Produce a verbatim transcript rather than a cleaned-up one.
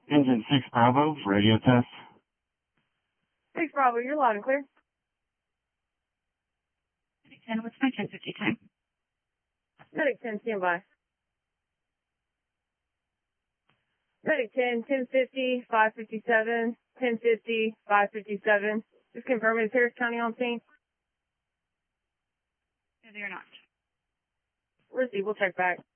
Engine six Bravo, radio test. six Bravo, you're loud and clear. ten, what's my ten fifty time? Medic ten, stand by. Medic ten, ten fifty, five fifty-seven, ten fifty, five fifty-seven. Just confirming, is Harris County on scene? No, they are not. Receive, we'll check back.